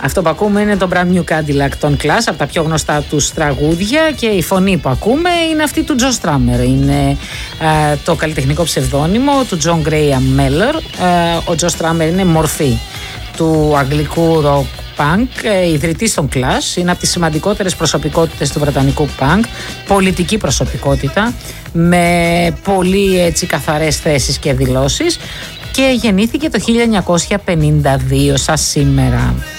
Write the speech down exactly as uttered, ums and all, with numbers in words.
Αυτό που ακούμε είναι το Brand New Cadillac των Clash, από τα πιο γνωστά τους τραγούδια, και η φωνή που ακούμε είναι αυτή του Joe Strummer. Είναι ε, το καλλιτεχνικό ψευδόνυμο του John Graham Mellor. Ε, ο Joe Strummer είναι μορφή του αγγλικού rock punk, ε, ιδρυτής των Clash, είναι από τις σημαντικότερες προσωπικότητες του βρετανικού punk, πολιτική προσωπικότητα με πολύ έτσι καθαρές θέσεις και δηλώσεις, και γεννήθηκε το χίλια εννιακόσια πενήντα δύο, σαν σήμερα.